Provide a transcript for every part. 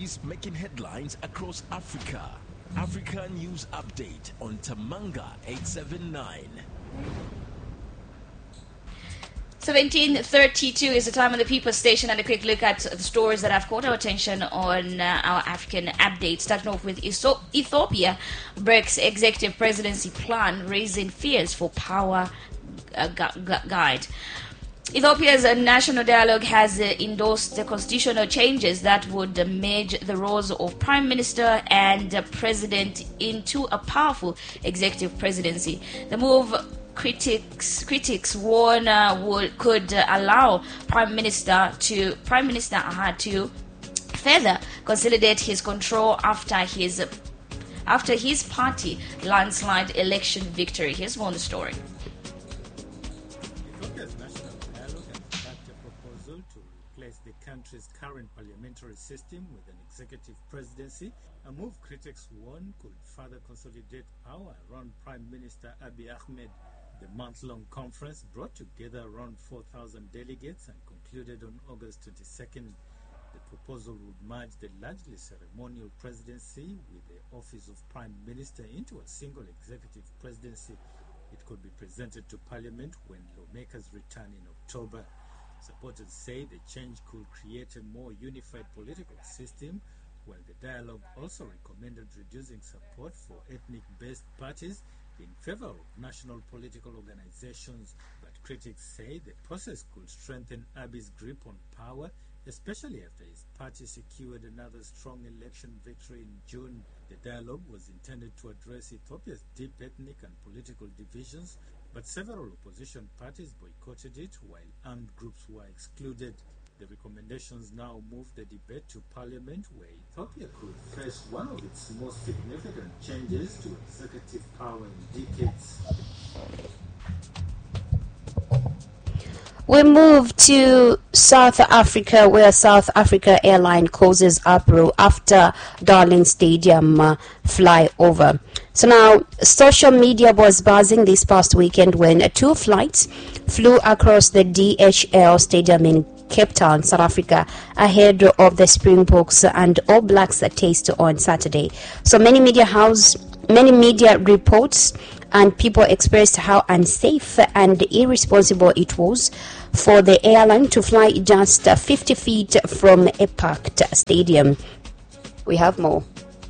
stories making headlines across Africa. Africa News Update on Tamanga 879. 17:32 is the time on the People Station, and a quick look at the stories that have caught our attention on our African update. Starting off with Ethiopia breaks executive presidency plan, raising fears for power guide. Ethiopia's national dialogue has endorsed the constitutional changes that would merge the roles of prime minister and president into a powerful executive presidency. The move, critics warn could allow Prime Minister Ahad to further consolidate his control after his party landslide election victory. Here's more on the story. Ethiopia's national dialogue has backed a proposal to replace the country's current parliamentary system with an executive presidency, a move critics warn could further consolidate power around Prime Minister Abiy Ahmed. The month-long conference brought together around 4,000 delegates and concluded on August 22nd. The proposal would merge the largely ceremonial presidency with the office of Prime Minister into a single executive presidency. It could be presented to Parliament when lawmakers return in October. Supporters say the change could create a more unified political system, while the dialogue also recommended reducing support for ethnic-based parties in favor of national political organizations. But critics say the process could strengthen Abiy's grip on power, especially after his party secured another strong election victory in June. The dialogue was intended to address Ethiopia's deep ethnic and political divisions, but several opposition parties boycotted it, while armed groups were excluded. The recommendations now move the debate to Parliament, where Ethiopia could face one of its most significant changes to executive power in decades. We move to South Africa, where South Africa Airline causes uproar after Darling Stadium flyover. So now, social media was buzzing this past weekend when 2 flights flew across the DHL Stadium in Cape Town, South Africa, ahead of the Springboks and All Blacks taste on Saturday. So many media reports and people expressed how unsafe and irresponsible it was for the airline to fly just 50 feet from a packed stadium. We have more.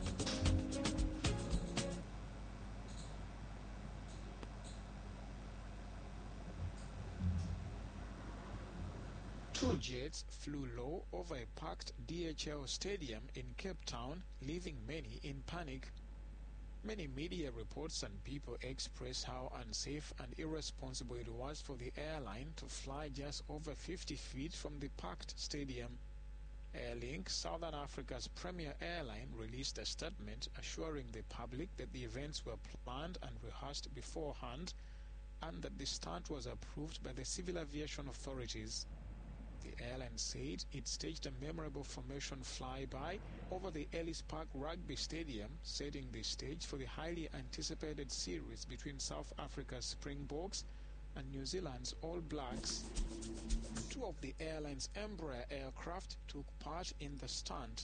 Two jets flew low over a packed DHL stadium in Cape Town, leaving many in panic. Many media reports and people expressed how unsafe and irresponsible it was for the airline to fly just over 50 feet from the packed stadium. Airlink, Southern Africa's premier airline, released a statement assuring the public that the events were planned and rehearsed beforehand and that the stunt was approved by the Civil Aviation authorities. The airline said it staged a memorable formation flyby over the Ellis Park Rugby Stadium, setting the stage for the highly anticipated series between South Africa's Springboks and New Zealand's All Blacks. 2 of the airline's Embraer aircraft took part in the stunt.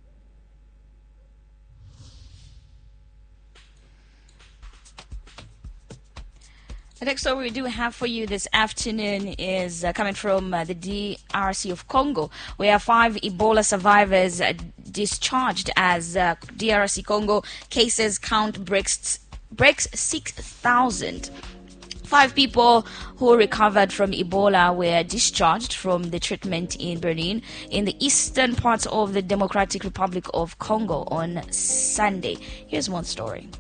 The next story we do have for you this afternoon is coming from the DRC of Congo, where 5 Ebola survivors discharged as DRC Congo cases count breaks 6,000. 5 people who recovered from Ebola were discharged from the treatment in Berlin, in the eastern parts of the Democratic Republic of Congo on Sunday. Here's one story.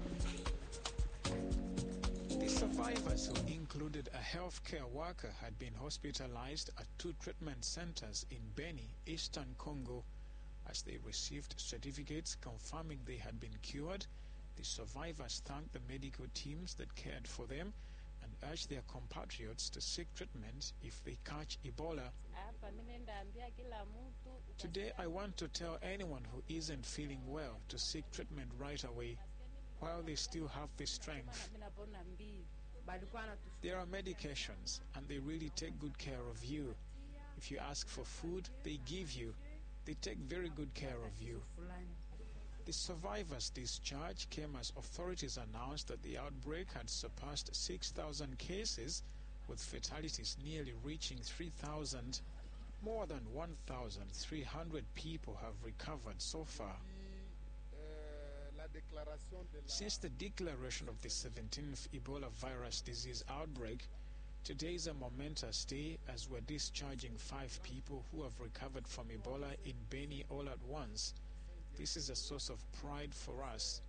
Healthcare worker had been hospitalized at 2 treatment centers in Beni, eastern Congo. As they received certificates confirming they had been cured, the survivors thanked the medical teams that cared for them and urged their compatriots to seek treatment if they catch Ebola. Today I want to tell anyone who isn't feeling well to seek treatment right away while they still have the strength. There are medications and they really take good care of you. If you ask for food, they give you. They take very good care of you. The survivors' discharge came as authorities announced that the outbreak had surpassed 6,000 cases, with fatalities nearly reaching 3,000. More than 1,300 people have recovered so far. Since the declaration of the 17th Ebola virus disease outbreak, today is a momentous day as we're discharging 5 people who have recovered from Ebola in Beni all at once. This is a source of pride for us.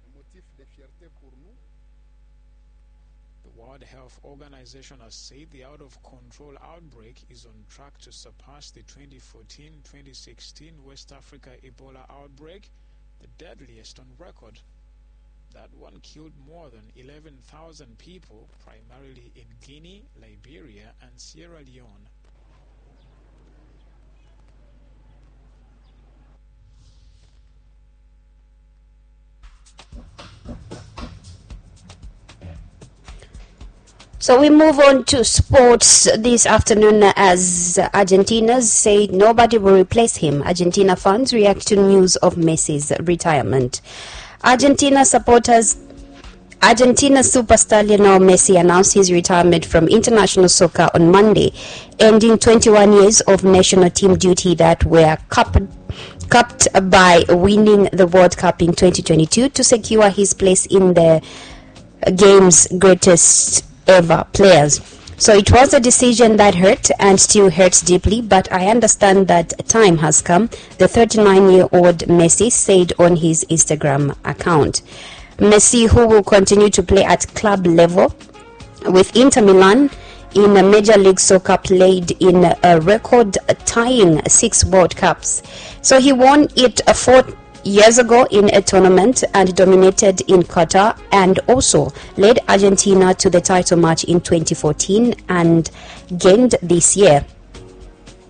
The World Health Organization has said the out-of-control outbreak is on track to surpass the 2014-2016 West Africa Ebola outbreak, the deadliest on record. That one killed more than 11,000 people, primarily in Guinea, Liberia, and Sierra Leone. So we move on to sports this afternoon as Argentina said nobody will replace him. Argentina fans react to news of Messi's retirement. Argentina superstar Lionel Messi announced his retirement from international soccer on Monday, ending 21 years of national team duty that were capped by winning the World Cup in 2022 to secure his place in the game's greatest ever players. So it was a decision that hurt and still hurts deeply, but I understand that time has come, the 39-year-old Messi said on his Instagram account. Messi, who will continue to play at club level with Inter Milan in Major League Soccer, played in a record-tying 6 World Cups. So he won it 4 years ago in a tournament and dominated in Qatar, and also led Argentina to the title match in 2014 and gained this year.